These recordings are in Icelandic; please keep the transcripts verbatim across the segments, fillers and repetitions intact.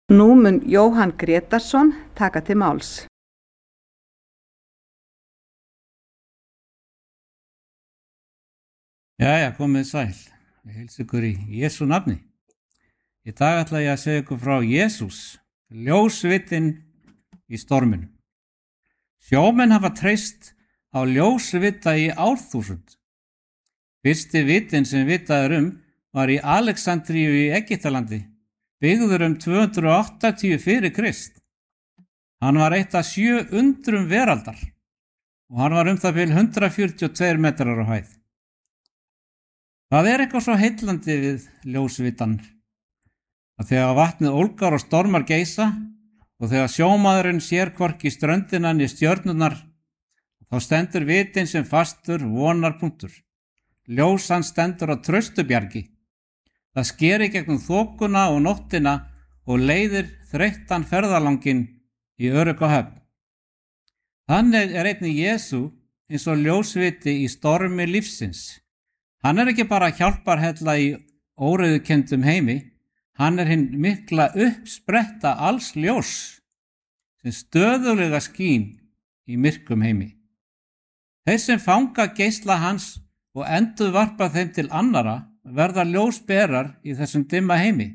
Nú mun Jóhann Grétarsson taka til máls. Jæja, komið sæl. Ég heilsa ykkur í Jesú nafni. Í dag ætla ég að segja ykkur frá Jesús, ljósvitinn í storminum. Sjómenn hafa treyst á ljósvita í árþúsund. Fyrsti vitinn sem vitað er um var í Alexandríu í Egyptalandi, byggður um tvö hundruð áttatíu fyrir Krist. Hann var eitt af sjö undrum veraldar og hann var um það bil hundrað fjörutíu og tveir metrar á hæð. Það er eitthvað svo heillandi við ljósvitan að þegar vatnið ólgar og stormar geisa og þegar sjómaðurinn sér hvorki ströndina né stjörnurnar, þá stendur vitinn sem fastur vonarpunktur. Ljós hans stendur á traustubjargi. Það skeri gegnum þokuna og nóttina og leiðir þreyttan ferðalanginn í örugga höfn. Þannig er einnig Jesú eins og ljósviti í stormi lífsins. Hann er ekki bara hjálparhella í óreiðukendum heimi, hann er hinn mikla uppspretta alls ljós sem stöðulega skín í myrkum heimi. Þeir sem fanga geisla hans og endurvarpa þeim til annara verða ljósberar í þessum dimma heimi.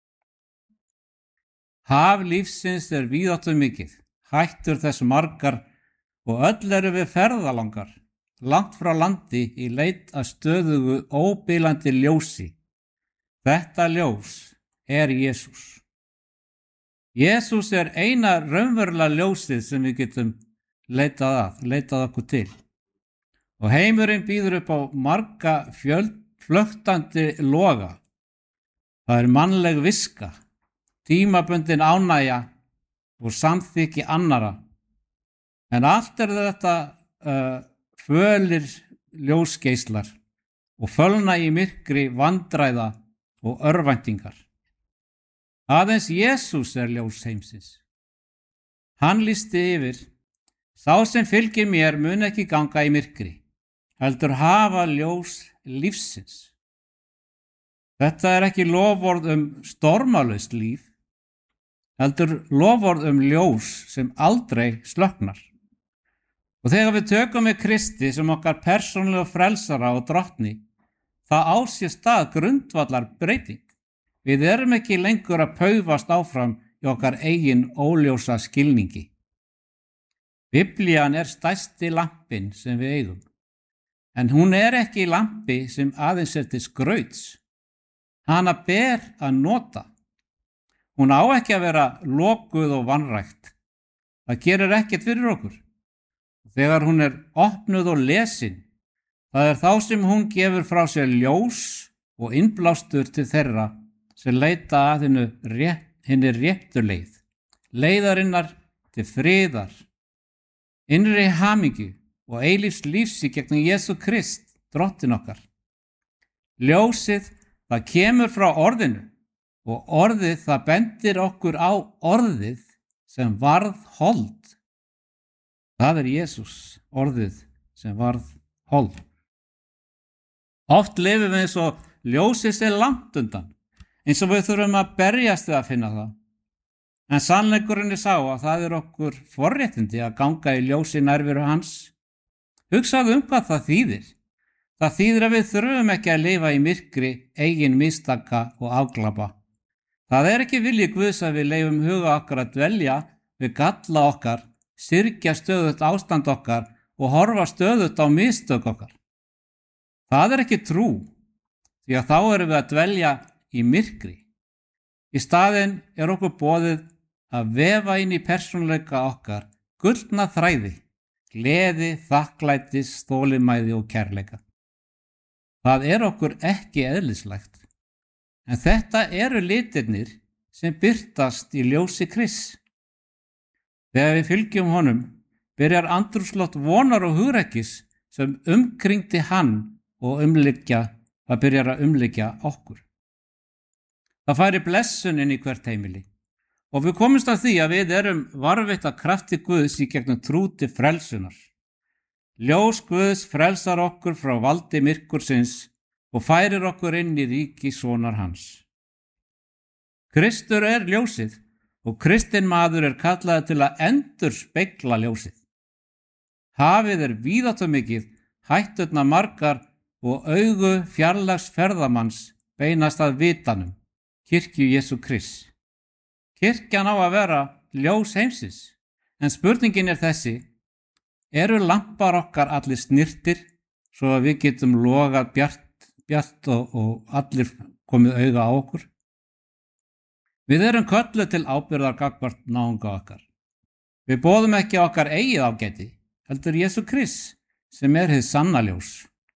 Haf lífsins er víðáttu mikið, hættur þess margar og öll eru við ferðalangar, langt frá landi í leit að stöðugu óbilandi ljósi. Þetta ljós er Jesús. Jesús er eina raunverulega ljósið sem við getum leitað að, leitað okkur til. Og heimurinn býður upp á marga fjöld, flöktandi loga. Það er mannleg viska, tímabundin ánægja og samþykki annara. En allt er þetta uh, fölir ljósgeislar og fölna í myrkri vandræða og örvæntingar. Aðeins Jesús er ljós heimsins. Hann lýsti yfir: sá sem fylgir mér mun ekki ganga í myrkri, heldur hafa ljós lífsins. Þetta er ekki loforð um stormalaust líf, heldur loforð um ljós sem aldrei slökknar. Og þegar við tökum við Kristi sem okkar persónulega frelsara og drottni, það á sér stað grundvallar breyting. Við erum ekki lengur að paufast áfram í okkar eigin óljósa skilningi. Biblían er stærsti lampinn sem við eigum, en hún er ekki lampi sem aðeins er til skrauts. Hana ber að nota. Hún á ekki að vera lokuð og vanrækt. Það gerir ekkert fyrir okkur. Þegar hún er opnuð og lesin, það er þá sem hún gefur frá sér ljós og innblástur til þeirra sem leita að hennu rétt, henni réttu leið, leiðarinnar til friðar, innri hamingju og eilífs lífs í gegnum Jesú Krist, drottin okkar. Ljósið, það kemur frá orðinu og orðið það bendir okkur á orðið sem varð hold. Það er Jesús, orðið sem varð hold. Oft lifum við eins og ljósið sé langt undan, eins og við þurfum að berjast við að finna það. En sannleikurinn er sá að það er okkur forréttindi að ganga í ljósi nærveru hans. Hugsaðu um hvað það þýðir. Það þýðir að við þurfum ekki að lifa í myrkri, eigin mistaka og afglapa. Það er ekki vilji Guðs að við leifum huga okkar að dvelja við galla okkar, syrgja stöðugt ástand okkar og horfa stöðugt á mistök okkar. Það er ekki trú, því að þá erum við að dvelja í myrkri. Í staðinn er okkur boðið að vefa inn í persónuleika okkar gullna þræði, gleði, þakklætis, þolinmæði og kærleika. Það er okkur ekki eðlislægt, en þetta eru litirnir sem birtast í ljósi Krists. Þegar við fylgjum honum, byrjar andrúmsloft vonar og hugrekkis sem umkringdi hann og umlyggja, það byrjar að umlyggja okkur. Það færi blessun inn í hvert heimili og við komumst að því að við erum varðveitt af krafti Guðs í gegnum trú til frelsunar. Ljós Guðs frelsar okkur frá valdi myrkursins og færir okkur inn í ríki sonar hans. Kristur er ljósið og kristinn maður er kallaður til að endur spegla ljósið. Hafið er víðáttumikið, hætturnar margar og augu fjarlægs ferðamanns beinast að vitanum, kirkju Jesú Krists. Kirkjan á að vera ljós heimsins, en spurningin er þessi: eru lampar okkar allir snirtir svo að við getum logað bjart, bjart og, og allir komið auga á okkur? Við erum kölluð til ábyrgðar gagnvart náunga okkar. Við boðum ekki okkar eigið ágæti, heldur Jesú Krists sem er hið sanna ljós.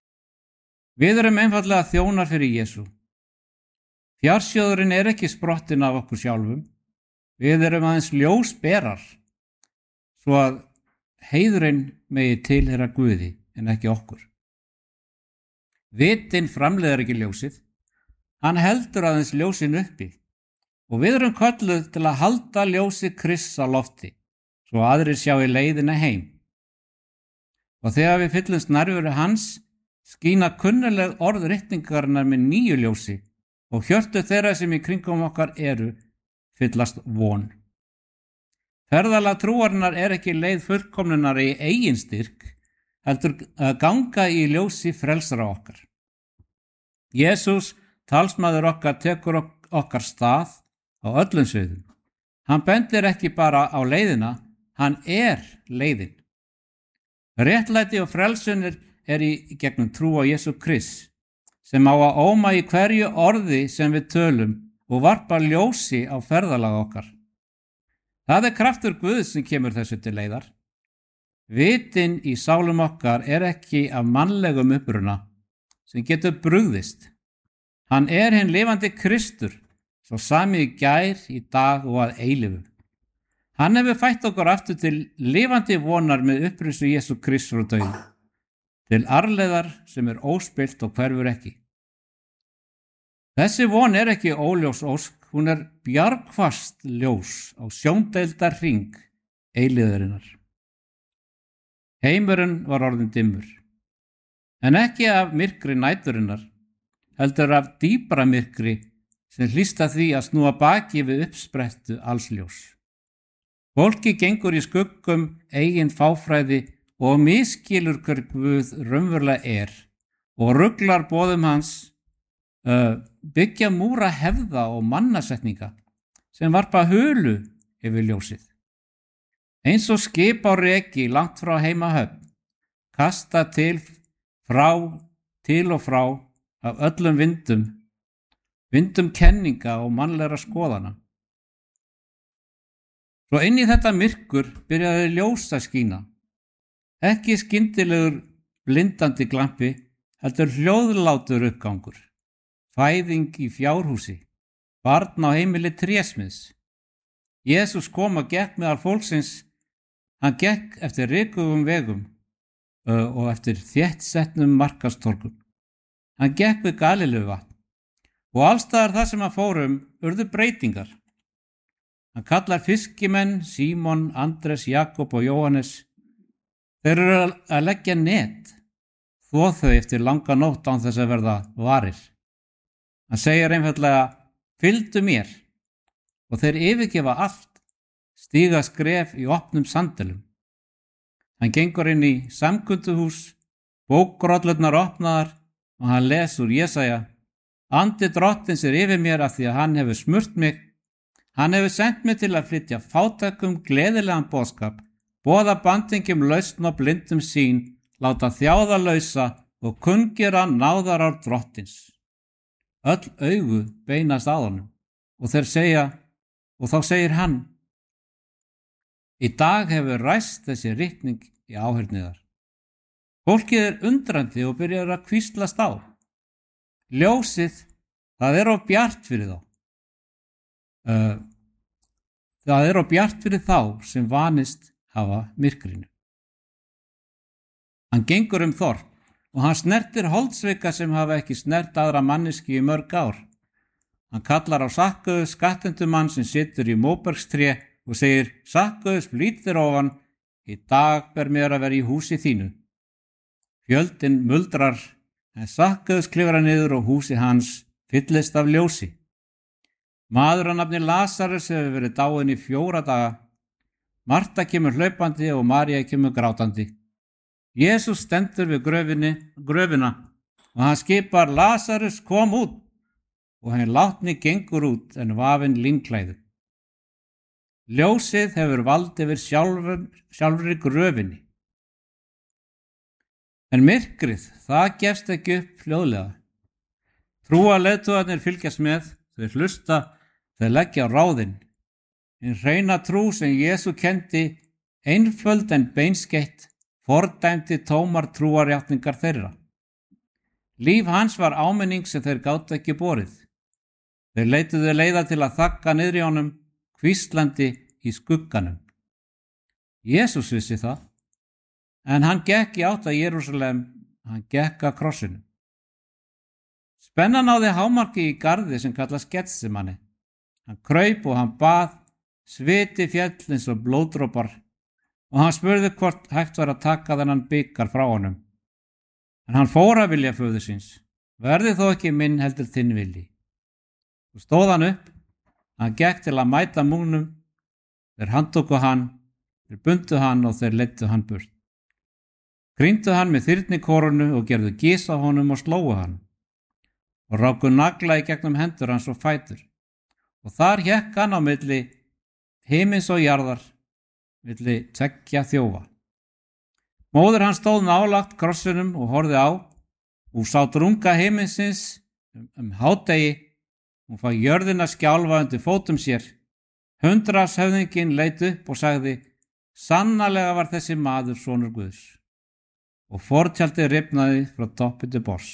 Við erum einfaldlega þjónar fyrir Jesú. Fjársjóðurinn er ekki sprottin af okkur sjálfum. Við erum aðeins ljósberar, svo að heiðurinn megi tilheyra Guði en ekki okkur. Vitinn framleiðir ekki ljósið, hann heldur aðeins ljósin uppi og við erum kölluð til að halda ljósi Krists á lofti, svo aðrir sjá í leiðina heim. Og þegar við fyllumst nærveru hans, skína kunnuleg orð ritningarinnar með nýju ljósi og hjörtu þeirra sem í kringum okkar eru fyllast von. Ferðalag trúarinnar er ekki leið fullkomnunar í eigin styrk, heldur að ganga í ljósi frelsara okkar. Jesús, talsmaður okkar, tekur okkar stað á öllum sviðum. Hann bendir ekki bara á leiðina, hann er leiðin. Réttlæti og frelsunir er í gegnum trú á Jesú Krist, sem á að óma í hverju orði sem við tölum og varpa ljósi á ferðalag okkar. Það er kraftur Guðs sem kemur þessu til leiðar. Vitinn í sálum okkar er ekki af mannlegum uppruna sem getur brugðist. Hann er hinn lifandi Kristur, svo sami í gær, í dag og að eilífu. Hann hefur fætt okkur aftur til lifandi vonar með upprisu Jesú Krists frá dauðum, til arfleiðar sem er óspillt og hverfur ekki. Þessi von er ekki óljós ósk, hún er bjargfast ljós á sjóndeildar hring eilíðarinnar. Heimurinn var orðinn dimmur, en ekki af myrkri næturinnar, heldur af dýpra myrkri sem hlýsta því að snúa baki við uppsprettu alls ljós. Fólki gengur í skuggum eigin fáfræði og misskilur hver Guð raunverulega er og ruglar boðum hans, uh, byggja múra hefða og mannasetninga sem varpa hulu yfir ljósið. Eins og skip á reki langt frá heimahöfn, kasta til frá, til og frá af öllum vindum, vindum kenninga og mannlegra skoðana. Svo inn í þetta myrkur byrjaði ljós að skína. Ekki skyndilegur blindandi glampi, heldur hljóðlátur uppgangur. Fæðing í fjárhúsi, barn á heimili trésmiðs. Jesús kom og gekk meðal fólksins. Hann gekk eftir rykugum vegum uh, og eftir þéttsetnum markastorgum. Hann gekk við Galileuvatn og allstaðar þar sem hann fórum urðu breytingar. Hann kallar fiskimenn Símon, Andres, Jakob og Jóhannes. Þeir eru að leggja net, þvo þau eftir langa nótt án þess að verða varir. Hann segir einfaldlega, fylgdu mér, og þeir yfirgefa allt, stíga skref í opnum sandölum. Hann gengur inn í samkunduhús, bókrollurnar opnaðar og hann les úr Jesaja. Andi drottins er yfir mér af því að hann hefur smurt mig. Hann hefur sendt mig til að flytja fátækum gleðilegan boðskap, boða bandingjum lausn og blindum sín, láta þjáða lausa og kunngera náðarár drottins. Öll augu beinast að honum og þeir segja, og þá segir hann, í dag hefur ræst þessi ritning í áheyrniðar. Fólkið er undrandi og byrjar að hvíslast á. Ljósið, það er of bjart fyrir þá. Uh, það er of bjart fyrir þá sem vanist hafa myrkrinu. Hann gengur um þorp og hann snertir holdsveika sem hafa ekki snert aðra manneski í mörg ár. Hann kallar á Sakkaus, skattendumann sem situr í móbergstré og segir, Sakkaus, flýt þér ofan, í dag ber mér að vera í húsi þínu. Fjöldin muldrar, en Sakkaus klifrar niður og húsi hans fyllist af ljósi. Maður að nafni Lasarus hefur verið dáinn í fjóra daga. Marta kemur hlaupandi og María kemur grátandi. Jesús stendur við gröfinni, gröfina og hann skipar: Lasarus, kom út! Og hinn látni gengur út en vafinn línklæður. Ljósið hefur vald yfir sjálfur, sjálfri gröfinni. En myrkrið, það gefst ekki upp fljóðlega. Trúa leiðtogarnir fylgjast með, þau hlusta, þau leggja á ráðin. Hinn hreina trú sem Jesú kendi, einföld en beinskeitt, fordæmdi tómar trúarjátningar þeirra. Líf hans var áminning sem þeir gátu ekki borið. Þeir leituðu leiða til að þagga niðri í honum, hvíslandi í skugganum. Jesús vissi það, en hann gekk í átt að Jerúsalem, hann gekk að krossinum. Spennan náði hámarki í garði sem kallast Getsemanni. Hann kraup og hann bað, sviti féll eins og blóðdropar og hann spurði hvort hægt var að taka þennan bikar frá honum. En hann fór að vilja föður síns. Verði þó ekki minn heldur þinn vilji. Svo stóð hann upp, hann gekk til að mæta múgnum, þeir handtóku hann, þeir bundu hann og þeir leiddu hann burt. Gríndu hann með þyrnikorunu og gerðu gys á honum og slógu hann og ráku nagla í gegnum hendur hans og fætur. Og þar hékk hann á milli himins og jarðar, milli tveggja þjófa. Móðir hans stóð nálagt krossinum og horfði á og sá drunga himinsins um, um hádegi. Hún fá jörðina skjálfa undir fótum sér. Hundraðshöfðinginn leit upp og sagði: Sannarlega var þessi maður sonur Guðs. Og fortjaldið rifnaði frá toppi til botns.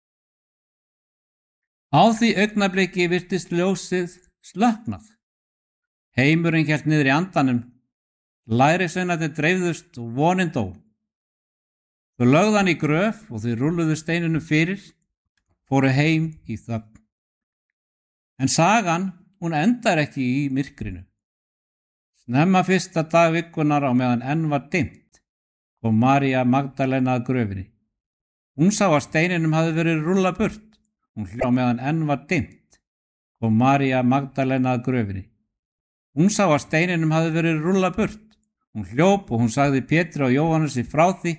Á því augnabliki virtist ljósið slökknað. Heimurinn hélt niður í andanum. Lærisveinarnir dreifðust og vonin dó. Þau lögðu hann í gröf og þau rúlluðu steinunum fyrir, fóru heim í þögn. En sagan, hún endar ekki í myrkrinu. Snemma fyrsta dag vikunar á meðan enn var dimmt, kom María Magdalena að gröfinni. Hún sá að steininum hafði verið rúllað burt. Hún hljóp á meðan enn var dimmt, kom María Magdalena að gröfinni. Hún sá að steininum hafði verið rúllað burt. Hún hljóp og hún sagði Pétri og Jóhannesi frá því